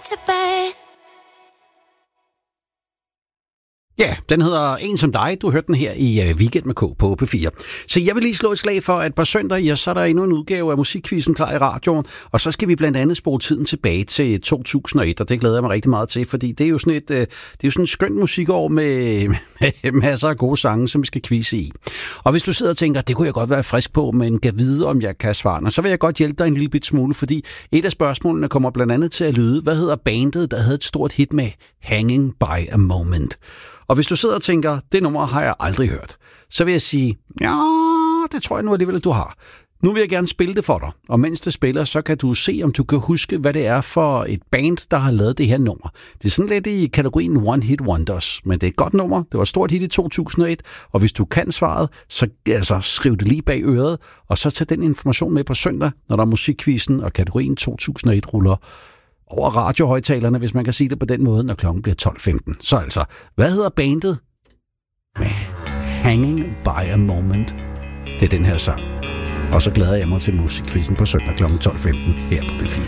tilbage. Ja, den hedder En som dig. Du hørte den her i Weekend med K på P4. Så jeg vil lige slå et slag for, at på søndag, ja, så er der endnu en udgave af Musikquizzen klar i radioen, og så skal vi blandt andet spole tiden tilbage til 2001, og det glæder jeg mig rigtig meget til, fordi det er jo sådan et skønt musikår med masser af gode sange, som vi skal quizze i. Og hvis du sidder og tænker, det kunne jeg godt være frisk på, men kan vide, om jeg kan svare, så vil jeg godt hjælpe dig en lille bit smule, fordi et af spørgsmålene kommer blandt andet til at lyde, hvad hedder bandet, der havde et stort hit med Hanging by a Moment? Og hvis du sidder og tænker, det nummer har jeg aldrig hørt, så vil jeg sige, ja, det tror jeg nu alligevel, at du har. Nu vil jeg gerne spille det for dig, og mens det spiller, så kan du se, om du kan huske, hvad det er for et band, der har lavet det her nummer. Det er sådan lidt i kategorien One Hit Wonders, men det er et godt nummer. Det var et stort hit i 2001, og hvis du kan svaret, så skriv det lige bag øret, og så tag den information med på søndag, når der er musikquizzen, og kategorien 2001 ruller over radiohøjtalerne, hvis man kan sige det på den måde, når klokken bliver 12:15. Så altså, hvad hedder bandet med Hanging by a Moment? Det er den her sang. Og så glæder jeg mig til musikquizzen på søndag kl. 12:15 her på P4.